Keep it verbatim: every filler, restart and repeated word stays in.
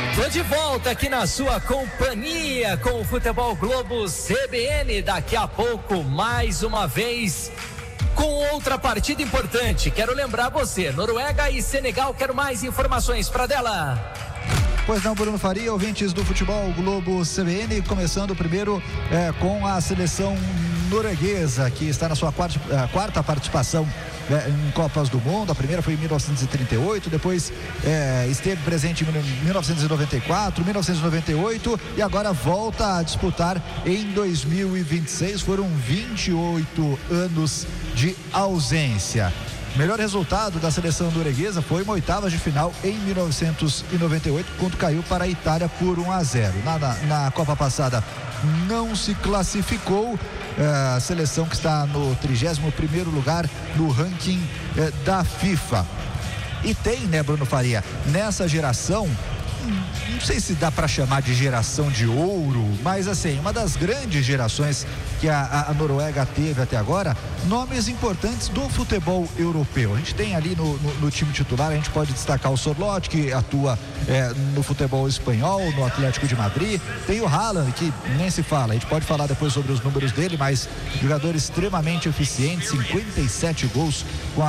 Tô de volta aqui na sua companhia com o Futebol Globo C B N. Daqui a pouco, mais uma vez, com outra partida importante. Quero lembrar você, Noruega e Senegal. Quero mais informações para dela. Pois não, Bruno Faria, ouvintes do Futebol Globo C B N, começando primeiro é, com a seleção norueguesa, que está na sua quarta, quarta participação é, em Copas do Mundo. A primeira foi em mil novecentos e trinta e oito, depois é, esteve presente em mil novecentos e noventa e quatro, mil novecentos e noventa e oito e agora volta a disputar em dois mil e vinte e seis. Foram vinte e oito anos de ausência. O melhor resultado da seleção norueguesa foi uma oitavas de final em mil novecentos e noventa e oito, quando caiu para a Itália por um a zero. Na, na, na Copa passada não se classificou. É, a seleção que está no trigésimo primeiro lugar no ranking é, da FIFA. E tem, né, Bruno Faria, nessa geração, não sei se dá para chamar de geração de ouro, mas assim, uma das grandes gerações que a, a Noruega teve até agora, nomes importantes do futebol europeu. A gente tem ali no, no, no time titular, a gente pode destacar o Sorloth, que atua é, no futebol espanhol, no Atlético de Madrid. Tem o Haaland, que nem se fala, a gente pode falar depois sobre os números dele, mas jogador extremamente eficiente, cinquenta e sete gols com a